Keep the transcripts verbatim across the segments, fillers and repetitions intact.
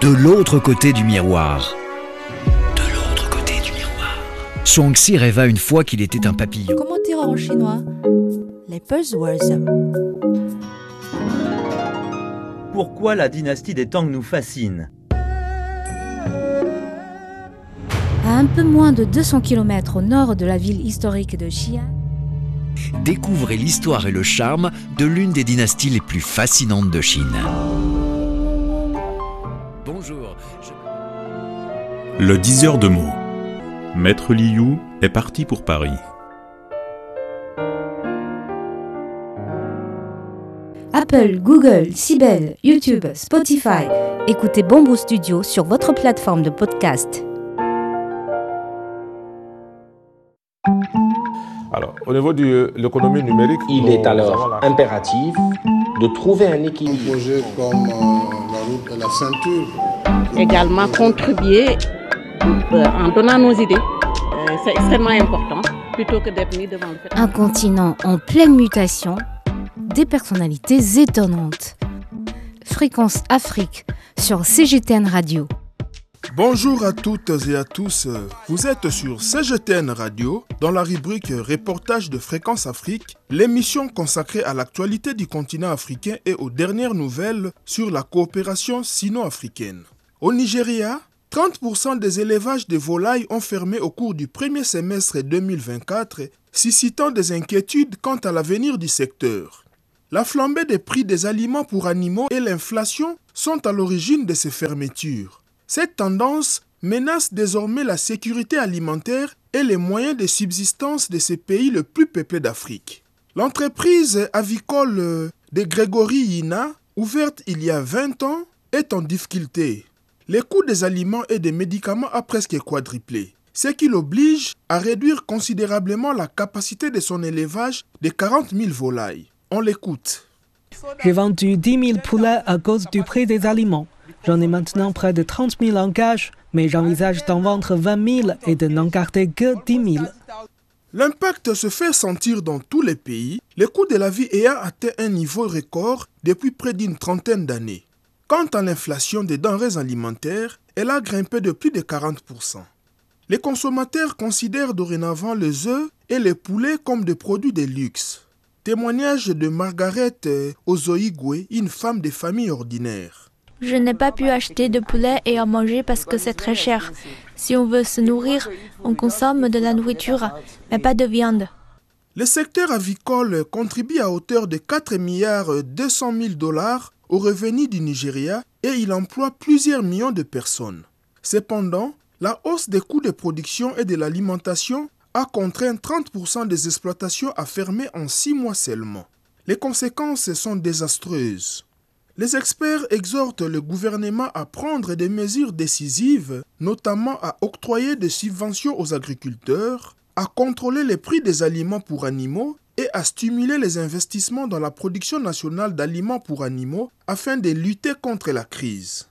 de l'autre côté du miroir. De l'autre côté du miroir. Shuangxi rêva une fois qu'il était un papillon. Comment dire en chinois? Les buzzwords. Pourquoi la dynastie des Tang nous fascine? À un peu moins de deux cents kilomètres au nord de la ville historique de Xi'an, Découvrez l'histoire et le charme de l'une des dynasties les plus fascinantes de Chine. Bonjour. Je... Le diseur de mots. Maître Liu est parti pour Paris. Apple, Google, Sibel, YouTube, Spotify. Écoutez Bamboo Studio sur votre plateforme de podcast. Alors, au niveau de l'économie numérique, il est alors impératif de trouver un équilibre. Un projet comme euh, la route de la ceinture. Également contribuer euh, en donnant nos idées. Euh, c'est extrêmement important, plutôt que d'être mis devant le fait. Un continent en pleine mutation, des personnalités étonnantes. Fréquence Afrique sur C G T N Radio. Bonjour à toutes et à tous, vous êtes sur C G T N Radio dans la rubrique Reportage de Fréquence Afrique, l'émission consacrée à l'actualité du continent africain et aux dernières nouvelles sur la coopération sino-africaine. Au Nigeria, trente pour cent des élevages de volailles ont fermé au cours du premier semestre deux mille vingt-quatre, suscitant des inquiétudes quant à l'avenir du secteur. La flambée des prix des aliments pour animaux et l'inflation sont à l'origine de ces fermetures. Cette tendance menace désormais la sécurité alimentaire et les moyens de subsistance de ces pays les plus peuplés d'Afrique. L'entreprise avicole de Grégory Yina, ouverte il y a vingt ans, est en difficulté. Les coûts des aliments et des médicaments a presque quadruplé, ce qui l'oblige à réduire considérablement la capacité de son élevage de quarante mille volailles. On l'écoute. J'ai vendu dix mille poulets à cause du prix des aliments. J'en ai maintenant près de trente mille en cash, mais j'envisage d'en vendre vingt mille et de n'en garder que dix mille. L'impact se fait sentir dans tous les pays, le coût de la vie ayant atteint un niveau record depuis près d'une trentaine d'années. Quant à l'inflation des denrées alimentaires, elle a grimpé de plus de quarante pour cent. Les consommateurs considèrent dorénavant les œufs et les poulets comme des produits de luxe. Témoignage de Margaret Ozoigwe, une femme de famille ordinaire. Je n'ai pas pu acheter de poulet et en manger parce que c'est très cher. Si on veut se nourrir, on consomme de la nourriture, mais pas de viande. Le secteur avicole contribue à hauteur de quatre milliards deux cent mille dollars aux revenus du Nigeria et il emploie plusieurs millions de personnes. Cependant, la hausse des coûts de production et de l'alimentation a contraint trente pour cent des exploitations à fermer en six mois seulement. Les conséquences sont désastreuses. Les experts exhortent le gouvernement à prendre des mesures décisives, notamment à octroyer des subventions aux agriculteurs, à contrôler les prix des aliments pour animaux et à stimuler les investissements dans la production nationale d'aliments pour animaux afin de lutter contre la crise.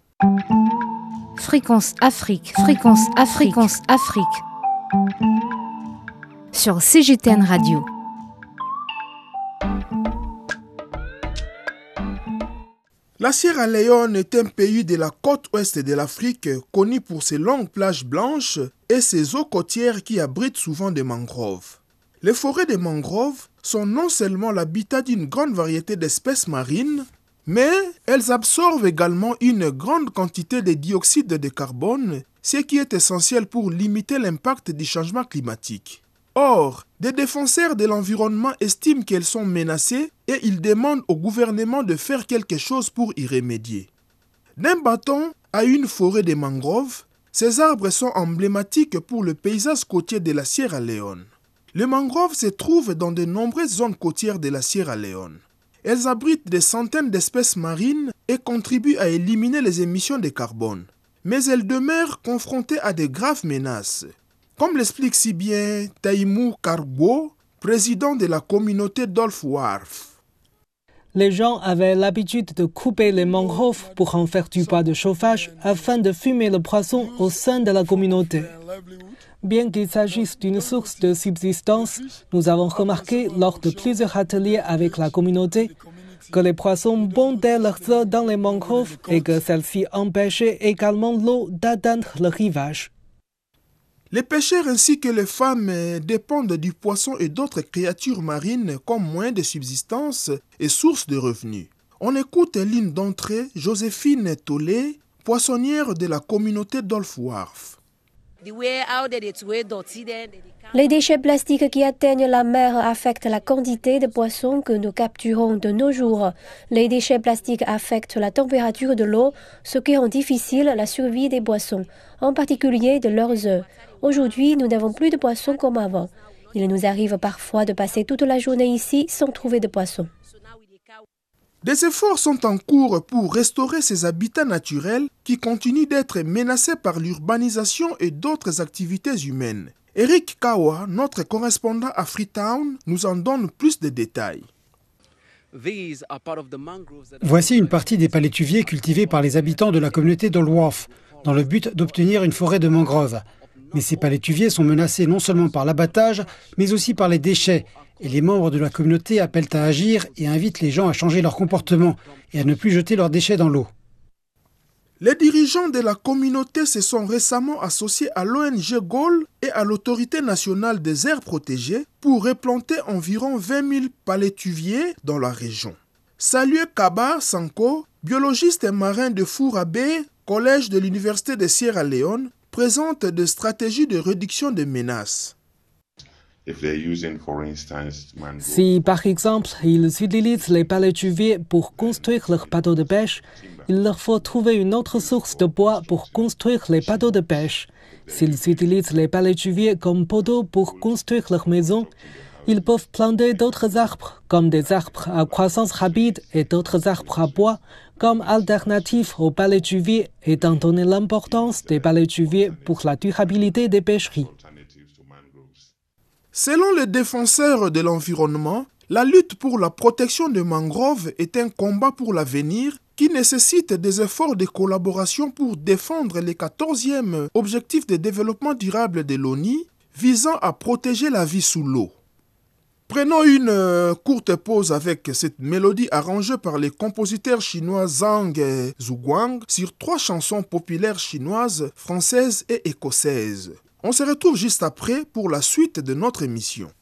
Fréquence Afrique, Fréquence Afrique, Fréquence Afrique. Sur C G T N Radio. La Sierra Leone est un pays de la côte ouest de l'Afrique connu pour ses longues plages blanches et ses eaux côtières qui abritent souvent des mangroves. Les forêts de mangroves sont non seulement l'habitat d'une grande variété d'espèces marines, mais elles absorbent également une grande quantité de dioxyde de carbone, ce qui est essentiel pour limiter l'impact du changement climatique. Or, des défenseurs de l'environnement estiment qu'elles sont menacées et ils demandent au gouvernement de faire quelque chose pour y remédier. D'un bâton à une forêt de mangroves, ces arbres sont emblématiques pour le paysage côtier de la Sierra Leone. Les mangroves se trouvent dans de nombreuses zones côtières de la Sierra Leone. Elles abritent des centaines d'espèces marines et contribuent à éliminer les émissions de carbone. Mais elles demeurent confrontées à de graves menaces. Comme l'explique si bien Taïmou Karbo, président de la communauté d'Olf Wharf. Les gens avaient l'habitude de couper les mangroves pour en faire du bois de chauffage afin de fumer le poisson au sein de la communauté. Bien qu'il s'agisse d'une source de subsistance, nous avons remarqué lors de plusieurs ateliers avec la communauté que les poissons bondaient leurs œufs dans les mangroves et que celles-ci empêchaient également l'eau d'atteindre le rivage. Les pêcheurs ainsi que les femmes dépendent du poisson et d'autres créatures marines comme moyen de subsistance et source de revenus. On écoute l'une d'entre eux, Joséphine Tolé, poissonnière de la communauté d'Olf Wharf. Les déchets plastiques qui atteignent la mer affectent la quantité de poissons que nous capturons de nos jours. Les déchets plastiques affectent la température de l'eau, ce qui rend difficile la survie des poissons, en particulier de leurs œufs. Aujourd'hui, nous n'avons plus de poissons comme avant. Il nous arrive parfois de passer toute la journée ici sans trouver de poissons. Des efforts sont en cours pour restaurer ces habitats naturels qui continuent d'être menacés par l'urbanisation et d'autres activités humaines. Eric Kawa, notre correspondant à Freetown, nous en donne plus de détails. Voici une partie des palétuviers cultivés par les habitants de la communauté d'Olwharf, dans le but d'obtenir une forêt de mangroves. Mais ces palétuviers sont menacés non seulement par l'abattage, mais aussi par les déchets. Et les membres de la communauté appellent à agir et invitent les gens à changer leur comportement et à ne plus jeter leurs déchets dans l'eau. Les dirigeants de la communauté se sont récemment associés à l'O N G Goal et à l'Autorité nationale des aires protégées pour replanter environ vingt mille palétuviers dans la région. Salué Kaba Sanko, biologiste et marin de Foura Bay, collège de l'Université de Sierra Leone, présente des stratégies de réduction des menaces. Si, par exemple, ils utilisent les palétuviers pour construire leurs bateaux de pêche, il leur faut trouver une autre source de bois pour construire les bateaux de pêche. S'ils utilisent les palétuviers comme poteaux pour construire leurs maisons, ils peuvent planter d'autres arbres, comme des arbres à croissance rapide et d'autres arbres à bois, comme alternative aux palétuviers, étant donné l'importance des palétuviers pour la durabilité des pêcheries. Selon les défenseurs de l'environnement, la lutte pour la protection des mangroves est un combat pour l'avenir qui nécessite des efforts de collaboration pour défendre les quatorzième objectifs de développement durable de l'ONU visant à protéger la vie sous l'eau. Prenons une euh, courte pause avec cette mélodie arrangée par les compositeurs chinois Zhang et Zhu Guang sur trois chansons populaires chinoises, françaises et écossaises. On se retrouve juste après pour la suite de notre émission.